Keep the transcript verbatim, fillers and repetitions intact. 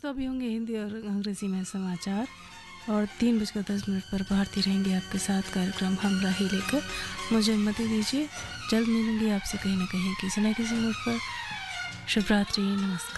दोस्तों, अभी होंगे हिंदी और अंग्रेज़ी में समाचार और तीन बजकर दस मिनट पर भारती रहेंगे आपके साथ कार्यक्रम हम राही लेकर। मुझे अनुमति दीजिए, जल्द मिलूंगी आपसे कहीं ना कहीं किसी न किसी मोड़ पर। शुभ रात्रि, नमस्कार।